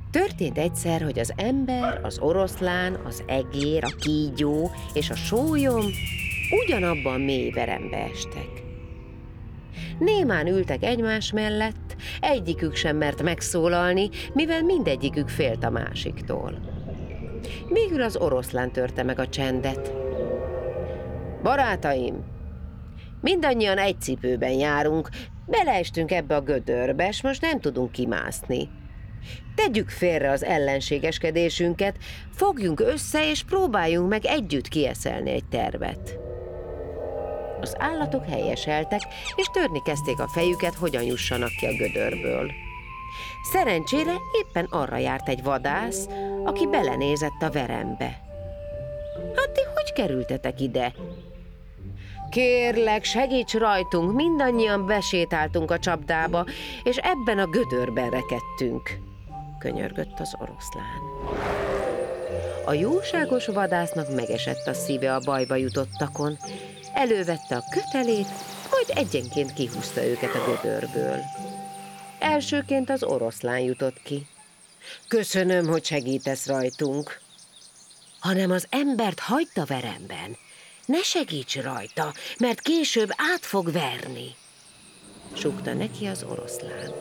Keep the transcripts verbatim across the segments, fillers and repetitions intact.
Történt egyszer, hogy az ember, az oroszlán, az egér, a kígyó és a sólyom ugyanabban a mély verembe estek. Némán ültek egymás mellett, egyikük sem mert megszólalni, mivel mindegyikük félt a másiktól. Végül az oroszlán törte meg a csendet. Barátaim, mindannyian egy cipőben járunk, beleestünk ebbe a gödörbe, s most nem tudunk kimászni. Tegyük félre az ellenségeskedésünket, fogjunk össze és próbáljunk meg együtt kieszelni egy tervet. Az állatok helyeseltek, és törni kezdték a fejüket, hogyan jussanak ki a gödörből. Szerencsére éppen arra járt egy vadász, aki belenézett a verembe. Hát ti hogy kerültetek ide? Kérlek, segíts rajtunk, mindannyian besétáltunk a csapdába, és ebben a gödörben rekedtünk, könyörgött az oroszlán. A jóságos vadásznak megesett a szíve a bajba jutottakon, elővette a kötelét, majd egyenként kihúzta őket a gödörből. Elsőként az oroszlán jutott ki. Köszönöm, hogy segítesz rajtunk. Hanem az embert hagyd a veremben. Ne segíts rajta, mert később át fog verni, súgta neki az oroszlán.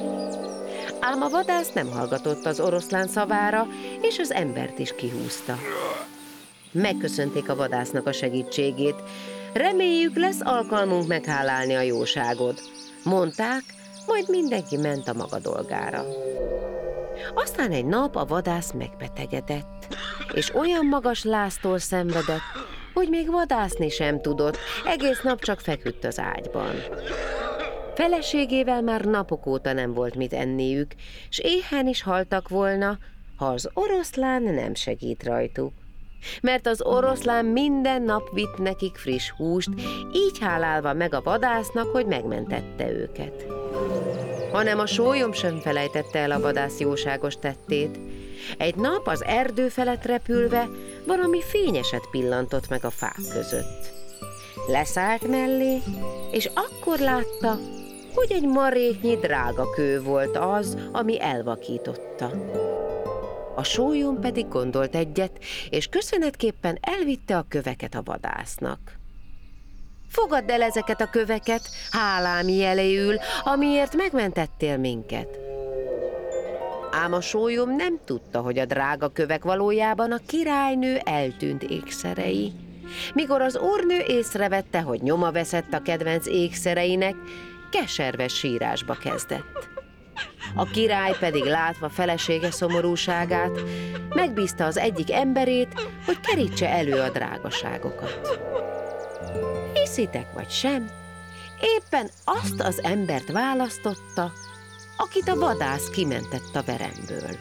Ám a vadász nem hallgatott az oroszlán szavára, és az embert is kihúzta. Megköszönték a vadásznak a segítségét. Reméljük, lesz alkalmunk meghálálni a jóságod, mondták, majd mindenki ment a maga dolgára. Aztán egy nap a vadász megbetegedett, és olyan magas láztól szenvedett, hogy még vadászni sem tudott, egész nap csak feküdt az ágyban. Feleségével már napok óta nem volt mit enniük, s éhen is haltak volna, ha az oroszlán nem segít rajtuk. Mert az oroszlán minden nap vitt nekik friss húst, így hálálva meg a vadásznak, hogy megmentette őket. Hanem a sólyom sem felejtette el a vadász jóságos tettét. Egy nap az erdő felett repülve valami fényeset pillantott meg a fák között. Leszállt mellé, és akkor látta, hogy egy maréknyi drágakő volt az, ami elvakította. A sólyom pedig gondolt egyet, és köszönetképpen elvitte a köveket a vadásznak. Fogadd el ezeket a köveket, hálám jeléül, amiért megmentettél minket. Ám a sólyom nem tudta, hogy a drága kövek valójában a királynő eltűnt ékszerei. Mikor az úrnő észrevette, hogy nyoma veszett a kedvenc ékszereinek, keserves sírásba kezdett. A király pedig látva felesége szomorúságát, megbízta az egyik emberét, hogy kerítse elő a drágaságokat. Hiszitek vagy sem, éppen azt az embert választotta, akit a vadász kimentett a veremből.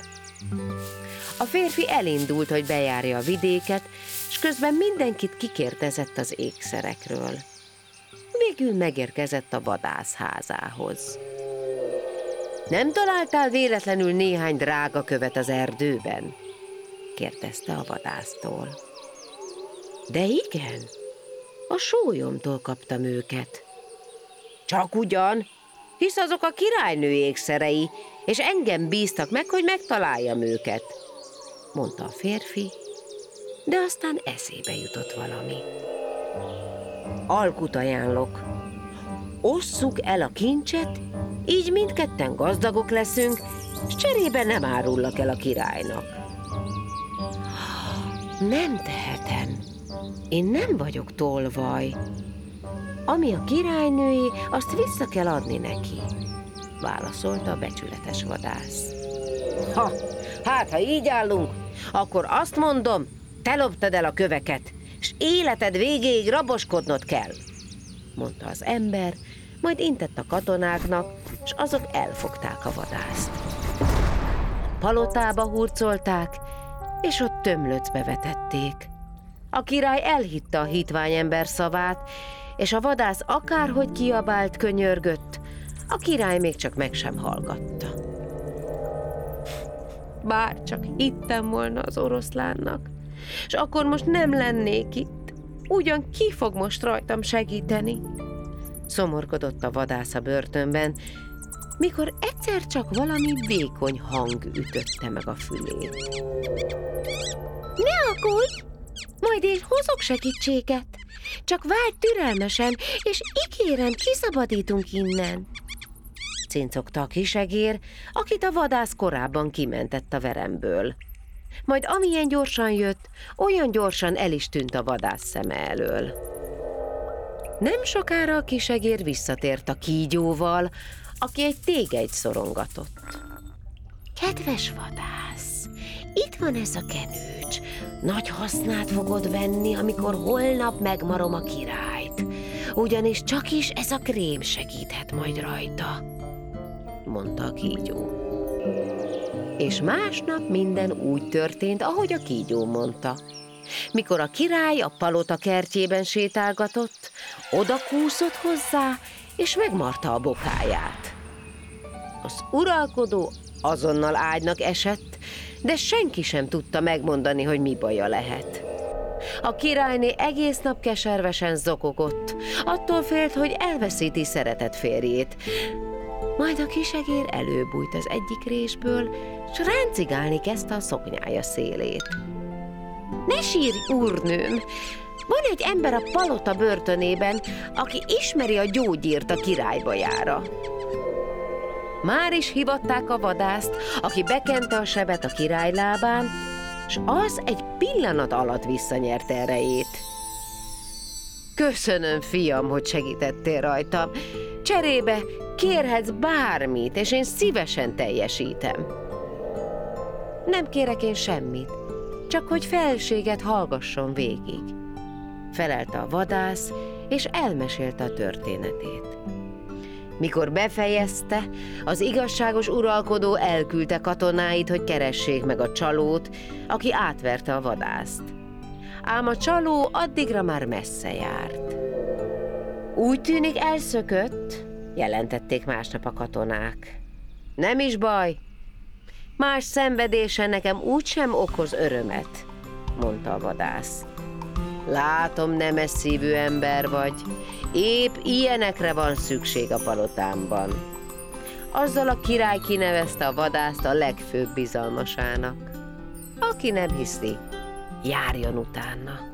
A férfi elindult, hogy bejárja a vidéket, s közben mindenkit kikérdezett az ékszerekről. Végül megérkezett a vadász házához. Nem találtál véletlenül néhány drága követ az erdőben? Kérdezte a vadásztól. De igen, a sólyomtól kaptam őket. Csak ugyan, hisz azok a királynő ékszerei, és engem bíztak meg, hogy megtaláljam őket, mondta a férfi, de aztán eszébe jutott valami. Alkut ajánlok. Osszuk el a kincset, így mindketten gazdagok leszünk, s cserébe nem árullak el a királynak. Nem tehetem. Én nem vagyok tolvaj. Ami a királynőé, azt vissza kell adni neki, válaszolta a becsületes vadász. Ha, hát ha így állunk, akkor azt mondom, te loptad el a köveket, s életed végéig raboskodnod kell, mondta az ember, majd intett a katonáknak, s azok elfogták a vadászt. Palotába hurcolták, és ott tömlöcbe vetették. A király elhitte a hitványember szavát, és a vadász akárhogy kiabált, könyörgött, a király még csak meg sem hallgatta. Bár csak hittem volna az oroszlánnak, és akkor most nem lennék itt. Ugyan ki fog most rajtam segíteni? Szomorkodott a vadász a börtönben, mikor egyszer egyszer csak valami vékony hang ütötte meg a fülét. Ne aggódj! Majd én hozok segítséget. Csak várj türelmesen, és ígérem, kiszabadítunk innen. Cincogta a kisegér, akit a vadász korábban kimentett a veremből. Majd amilyen gyorsan jött, olyan gyorsan el is tűnt a vadász szeme elől. Nem sokára a kisegér visszatért a kígyóval, aki egy tégelyt szorongatott. Kedves vadász, itt van ez a kenőcs. Nagy hasznát fogod venni, amikor holnap megmarom a királyt, ugyanis csak is ez a krém segíthet majd rajta, mondta a kígyó. És másnap minden úgy történt, ahogy a kígyó mondta. Mikor a király a palota kertjében sétálgatott, oda kúszott hozzá, és megmarta a bokáját. Az uralkodó azonnal ágynak esett, de senki sem tudta megmondani, hogy mi baja lehet. A királyné egész nap keservesen zokogott, attól félt, hogy elveszíti szeretett férjét. Majd a kisegér előbújt az egyik résből, s ráncigálni kezdte a szoknyája szélét. Ne sírj, úrnőm! Van egy ember a palota börtönében, aki ismeri a gyógyírt a királybajára. Már is hivatták a vadászt, aki bekente a sebet a király lábán, s az egy pillanat alatt visszanyerte erejét. Köszönöm, fiam, hogy segítettél rajtam. Cserébe kérhetsz bármit, és én szívesen teljesítem. Nem kérek én semmit, csak hogy felséget hallgasson végig, felelte a vadász, és elmesélte a történetét. Mikor befejezte, az igazságos uralkodó elküldte katonáit, hogy keressék meg a csalót, aki átverte a vadászt. Ám a csaló addigra már messze járt. Úgy tűnik, elszökött, jelentették másnap a katonák. Nem is baj, más szenvedése nekem úgysem okoz örömet, mondta a vadász. Látom, nemes szívű ember vagy, épp ilyenekre van szükség a palotámban. Azzal a király kinevezte a vadászt a legfőbb bizalmasának. Aki nem hiszi, járjon utána.